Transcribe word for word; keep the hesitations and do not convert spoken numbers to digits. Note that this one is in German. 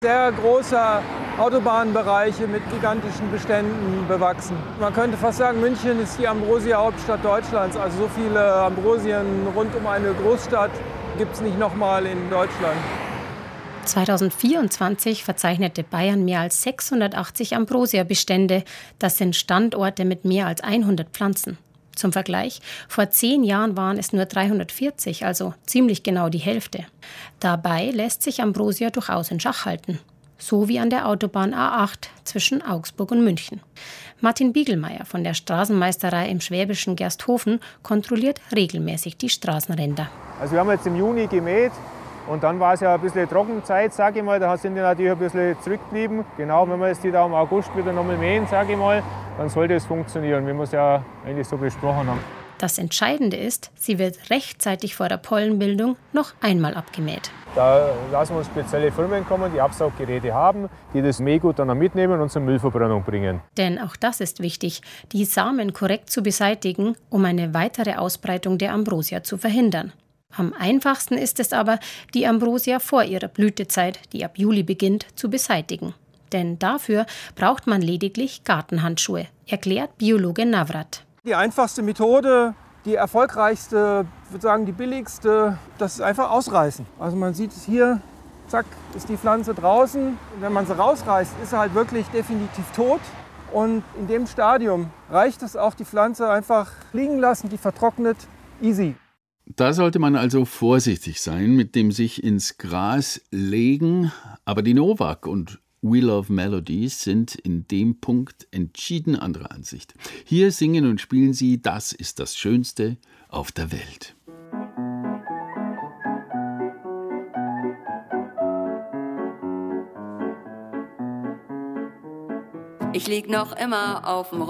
Sehr große Autobahnbereiche mit gigantischen Beständen bewachsen. Man könnte fast sagen, München ist die Ambrosia-Hauptstadt Deutschlands. Also so viele Ambrosien rund um eine Großstadt gibt es nicht nochmal in Deutschland. zweitausendvierundzwanzig verzeichnete Bayern mehr als sechshundertachtzig Ambrosia-Bestände. Das sind Standorte mit mehr als hundert Pflanzen. Zum Vergleich, vor zehn Jahren waren es nur dreihundertvierzig, also ziemlich genau die Hälfte. Dabei lässt sich Ambrosia durchaus in Schach halten. So wie an der Autobahn A acht zwischen Augsburg und München. Martin Biegelmeier von der Straßenmeisterei im schwäbischen Gersthofen kontrolliert regelmäßig die Straßenränder. Also wir haben jetzt im Juni gemäht. Und dann war es ja ein bisschen Trockenzeit, sage ich mal. Da sind die natürlich ein bisschen zurückgeblieben. Genau, wenn wir jetzt die da im August wieder nochmal mähen, sage ich mal, dann sollte es funktionieren, wie wir es ja eigentlich so besprochen haben. Das Entscheidende ist, sie wird rechtzeitig vor der Pollenbildung noch einmal abgemäht. Da lassen wir uns spezielle Firmen kommen, die Absauggeräte haben, die das Mähgut dann mitnehmen und zur Müllverbrennung bringen. Denn auch das ist wichtig, die Samen korrekt zu beseitigen, um eine weitere Ausbreitung der Ambrosia zu verhindern. Am einfachsten ist es aber, die Ambrosia vor ihrer Blütezeit, die ab Juli beginnt, zu beseitigen. Denn dafür braucht man lediglich Gartenhandschuhe, erklärt Biologe Navrat. Die einfachste Methode, die erfolgreichste, ich würde sagen die billigste, das ist einfach ausreißen. Also man sieht es hier, zack, ist die Pflanze draußen. Und wenn man sie rausreißt, ist sie halt wirklich definitiv tot. Und in dem Stadium reicht es auch, die Pflanze einfach liegen lassen, die vertrocknet, easy. Da sollte man also vorsichtig sein mit dem sich ins Gras legen. Aber die Novak und We Love Melodies sind in dem Punkt entschieden anderer Ansicht. Hier singen und spielen sie Das ist das Schönste auf der Welt. Ich lieg noch immer auf dem